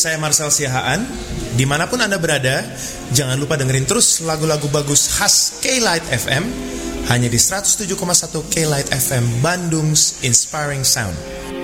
saya Marcel Siahaan. Dimanapun Anda berada, jangan lupa dengerin terus lagu-lagu bagus khas K-Light FM hanya di 107,1 K-Light FM, Bandung's Inspiring Sound.